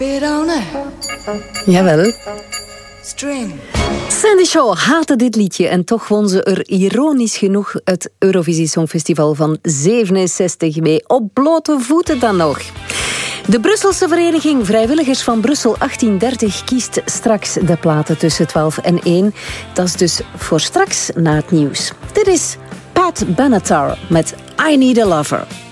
Jawel. String. Sandy Shaw haatte dit liedje en toch won ze er ironisch genoeg het Eurovisie Songfestival van 67 mee. Op blote voeten dan nog. De Brusselse vereniging Vrijwilligers van Brussel 1830 kiest straks de platen tussen 12 en 1. Dat is dus voor straks na het nieuws. Dit is Pat Benatar met I Need a Lover.